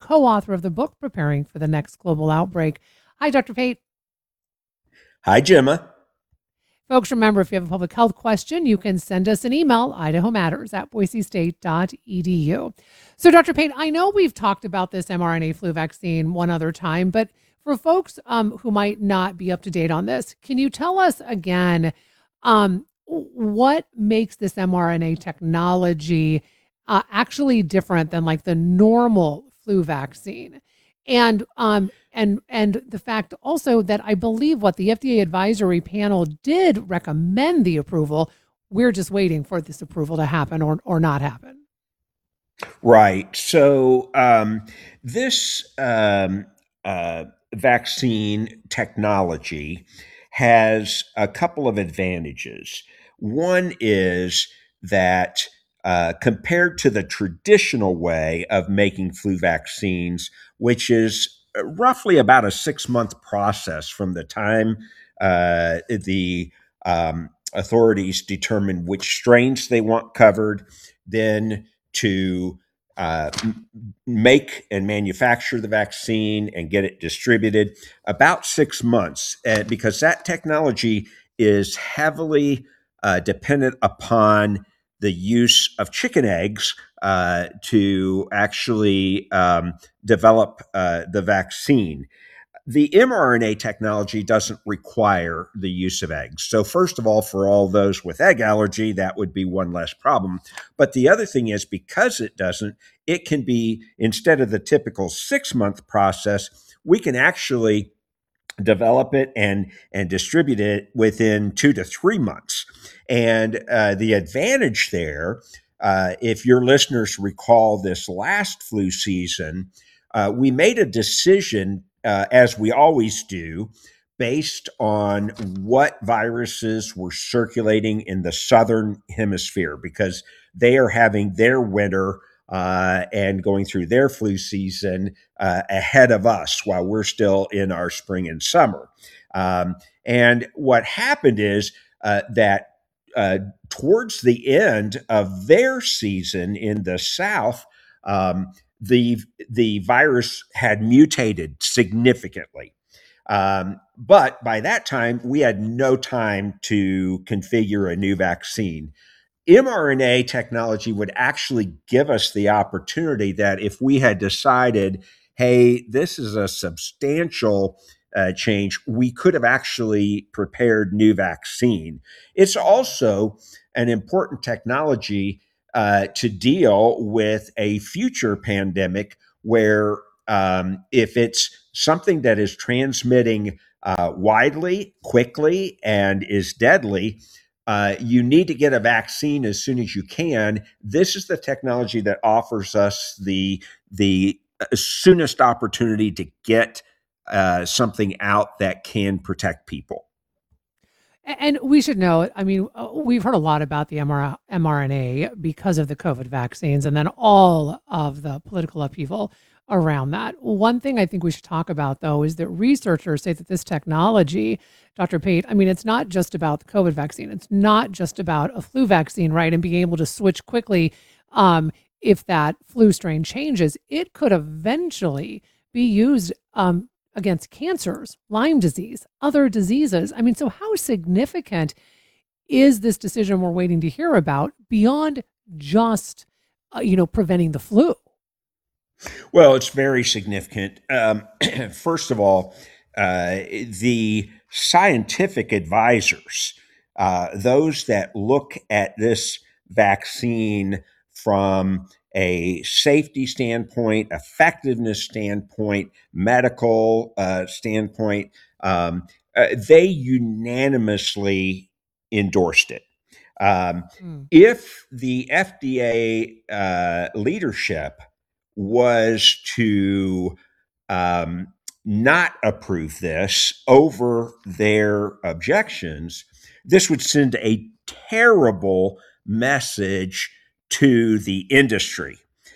co-author of the book Preparing for the Next Global Outbreak. Hi, Dr. Pate. Hi, Gemma. Folks, remember, if you have a public health question, you can send us an email, idahomatters@boisestate.edu. So, Dr. Pate, I know we've talked about this mRNA flu vaccine one other time, but for folks who might not be up to date on this, can you tell us again what makes this mRNA technology actually different than like the normal flu vaccine? And the fact also that I believe what the FDA advisory panel did recommend the approval. We're just waiting for this approval to happen or not happen. Right. So this vaccine technology has a couple of advantages. One is that compared to the traditional way of making flu vaccines, which is roughly about a 6-month process from the time the authorities determine which strains they want covered, then to make and manufacture the vaccine and get it distributed, about 6 months, because that technology is heavily dependent upon the use of chicken eggs to actually develop the vaccine. The mRNA technology doesn't require the use of eggs. So, first of all, for all those with egg allergy, that would be one less problem. But the other thing is, because it doesn't, it can be, instead of the typical 6-month process, we can actually develop it and distribute it within 2 to 3 months. And the advantage there, if your listeners recall this last flu season, we made a decision, as we always do, based on what viruses were circulating in the southern hemisphere, because they are having their winter and going through their flu season ahead of us while we're still in our spring and summer. And what happened is that towards the end of their season in the South, the virus had mutated significantly. But by that time, we had no time to configure a new vaccine. mRNA technology would actually give us the opportunity that if we had decided, hey, this is a substantial change, we could have actually prepared new vaccine. It's also an important technology to deal with a future pandemic where if it's something that is transmitting widely, quickly, and is deadly, you need to get a vaccine as soon as you can. This is the technology that offers us the soonest opportunity to get something out that can protect people. And we should know, I mean, we've heard a lot about the mRNA because of the COVID vaccines and then all of the political upheaval around that. One thing I think we should talk about, though, is that researchers say that this technology, Dr. Pate, I mean, it's not just about the COVID vaccine. It's not just about a flu vaccine, right? And being able to switch quickly if that flu strain changes. It could eventually be used against cancers, Lyme disease, other diseases. I mean, so how significant is this decision we're waiting to hear about beyond just, preventing the flu? Well, it's very significant. First of all, the scientific advisors, those that look at this vaccine from a safety standpoint, effectiveness standpoint, medical standpoint, they unanimously endorsed it. Um, Mm. if the FDA leadership was to um, not approve this over their objections, this would send a terrible message to the industry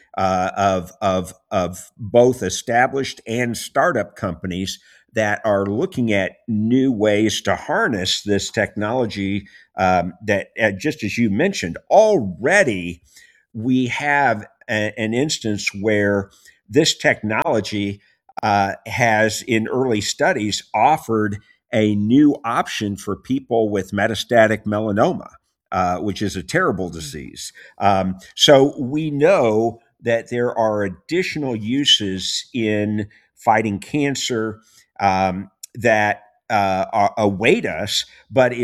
of both established and startup companies that are looking at new ways to harness this technology. That, just as you mentioned, already we have an instance where this technology has, in early studies, offered a new option for people with metastatic melanoma, which is a terrible Mm. disease. So we know that there are additional uses in fighting cancer that await us. But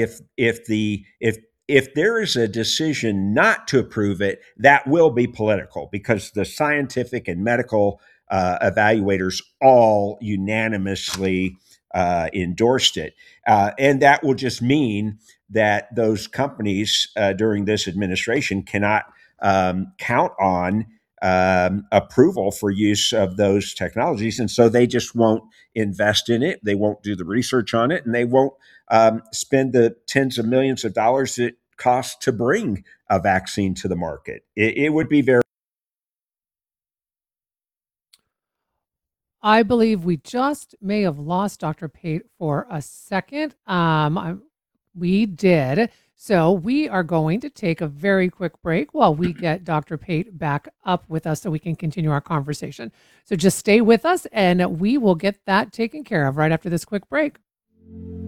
if there is a decision not to approve it, that will be political because the scientific and medical evaluators all unanimously endorsed it. And that will just mean that those companies during this administration cannot count on approval for use of those technologies. And so they just won't invest in it. They won't do the research on it, and they won't spend the tens of millions of dollars it costs to bring a vaccine to the market. It would be very. I believe we just may have lost Dr. Pate for a second. We did. So we are going to take a very quick break while we get Dr. Pate back up with us so we can continue our conversation. So just stay with us and we will get that taken care of right after this quick break.